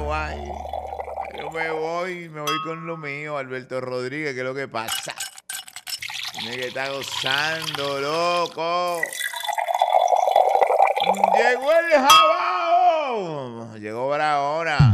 Guay. Yo me voy con lo mío, Alberto Rodríguez, ¿qué es lo que pasa? Dime que está gozando, loco. Llegó el jabao. Llegó Barahona.